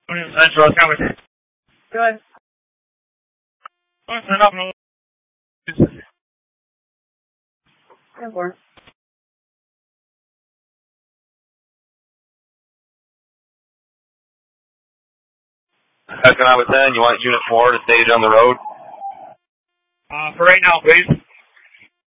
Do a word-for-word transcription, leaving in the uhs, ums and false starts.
Central, let's go with it. Go ahead. Listen up, no. ten four. Second out with ten, you want Unit four to stage on the road? Uh, for right now, please.